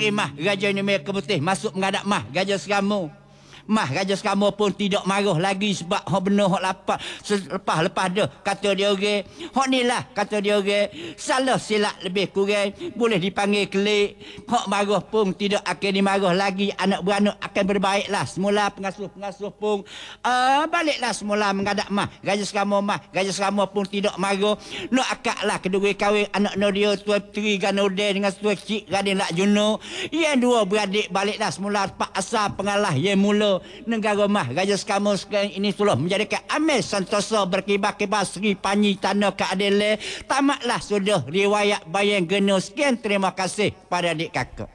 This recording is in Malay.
Mari mah Raja Nimir Keputih masuk menghadap mah Raja Seramu. Mah Raja Seramu pun tidak marah lagi sebab hak benar hak lapak lepas dah kata dia orang. Hak ni lah kata dia orang salah silap lebih kurang boleh dipanggil kelik. Hak marah pun tidak akan dimarah lagi, anak beranak akan berbaiklah semula, pengasuh-pengasuh pun baliklah semula menghadap mah Raja Seramu. Mah Raja Seramu pun tidak marah. Nak akaklah kedua kahwin anak dia Tuan Puteri Ganode dengan Tuan Cik Raden Lak Juno. Yang dua beradik baliklah semula tempat asal pengalah yang mula negara mah Raja Seramu sekarang ini sudah menjadikan Amir Santoso berkibar-kibar Seri Panji Tanda Keadilan. Tamatlah sudah riwayat Bayang Genu. Sekian terima kasih pada adik kakak.